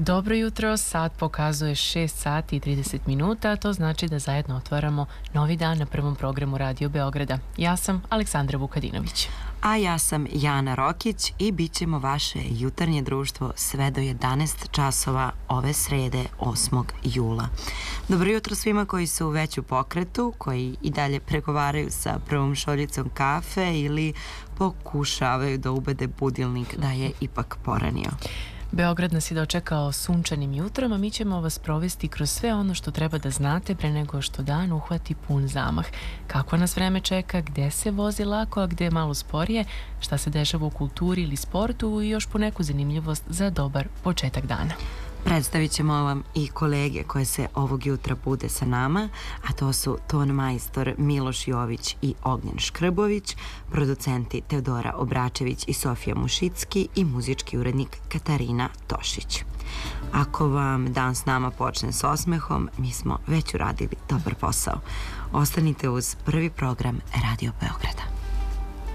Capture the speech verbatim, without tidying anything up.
Dobro jutro, sad pokazuje šest sati i trideset minuta, to znači da zajedno otvaramo novi dan na prvom programu Radio Beograda. Ja sam Aleksandra Vukadinović. A ja sam Jana Rokić i bit ćemo vaše jutarnje društvo sve do jedanaest časova ove srede osmog jula. Dobro jutro svima koji su već u pokretu, koji i dalje pregovaraju sa prvom šoljicom kafe ili pokušavaju da ubede budilnik da je ipak poranio. Beograd nas je dočekao sunčanim jutrom, a mi ćemo vas provesti kroz sve ono što treba da znate pre nego što dan uhvati pun zamah. Kako nas vreme čeka, gde se vozi lako, a gde malo sporije, šta se dešava u kulturi ili sportu i još po neku zanimljivost za dobar početak dana. Predstavit ćemo vam i kolege koje se ovog jutra bude sa nama, a to su ton majstor Miloš Jović i Ognjen Škrbović, producenti Teodora Obračević i Sofija Mušicki i muzički urednik Katarina Tošić. Ako vam dan s nama počne s osmehom, mi smo već uradili dobar posao. Ostanite uz prvi program Radio Beograda.